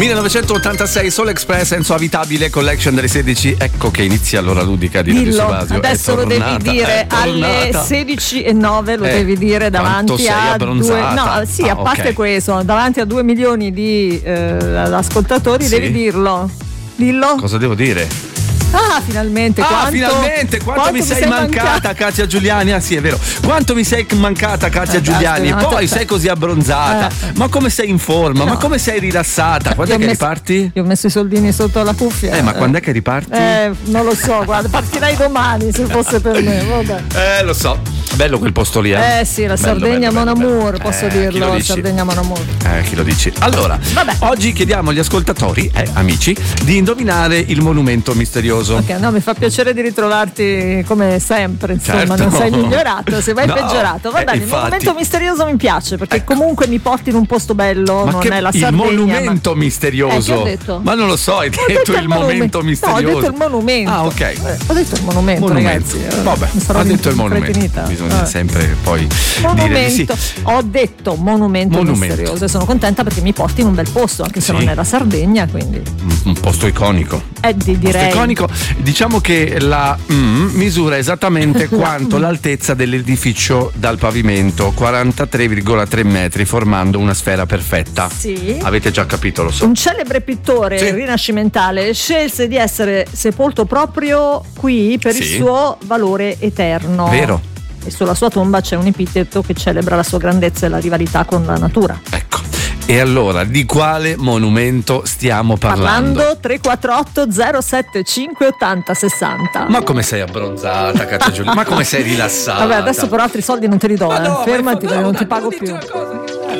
1986, Soul Express, Enzo Avitabile, Collection delle 16. Ecco che inizia l'ora ludica di Radio Subasio. Adesso lo devi dire alle 16:09, lo devi dire davanti a a parte questo, davanti a 2 milioni di ascoltatori, devi dirlo. Dillo. Cosa devo dire? Finalmente quanto mi sei mancata Katia Giuliani. Sì, è vero, quanto mi sei mancata Katia Giuliani. Poi sei così abbronzata, ma come sei in forma, ma come sei rilassata. Quando è che riparti? Io ho messo i soldini sotto la cuffia. Ma quando è che riparti? Non lo so, guarda, partirei domani se fosse per me. Vabbè. Lo so, bello quel posto lì. Sì, la Sardegna Mon Amour, posso dirlo, Sardegna Mon Amour. Chi lo dici? Allora, oggi chiediamo agli ascoltatori, amici, di indovinare il monumento misterioso. Ok, no, mi fa piacere di ritrovarti come sempre, insomma, certo. Non sei migliorato, se vai peggiorato. Va bene, il monumento misterioso mi piace perché comunque mi porti in un posto bello, ma non è la Sardegna. Il monumento misterioso. Che ho detto? Ma non lo so, hai detto il momento misterioso. No, ho detto il monumento. Ok. Ho detto il monumento, ragazzi. Vabbè, ho detto il monumento. Bisogna sempre poi dire di sì. Ho detto monumento misterioso e sono contenta perché mi porti in un bel posto, anche se non è la Sardegna, quindi un posto iconico. Direi. Iconico. Diciamo che la misura esattamente quanto l'altezza dell'edificio dal pavimento, 43,3 metri, formando una sfera perfetta. Sì. Avete già capito, lo so. Un celebre pittore rinascimentale scelse di essere sepolto proprio qui per il suo valore eterno. Vero. E sulla sua tomba c'è un epiteto che celebra la sua grandezza e la rivalità con la natura. Ecco. E allora, di quale monumento stiamo parlando? 348 075 80 60. Ma come sei abbronzata, Katia Giulia? Ma come sei rilassata? Vabbè, adesso per altri soldi non te li do, fermati, non ti pago più.